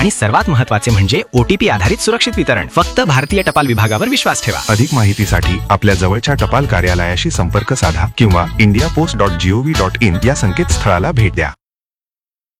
आणि सर्वात महत्त्वाचे म्हणजे OTP आधारित सुरक्षित वितरण. फक्त भारतीय टपाल विभागावर विश्वास ठेवा. अधिक माहितीसाठी आपल्या जवळच्या टपाल कार्यालयाशी संपर्क साधा किंवा indiapost.gov.in या संकेतस्थळाला भेट द्या.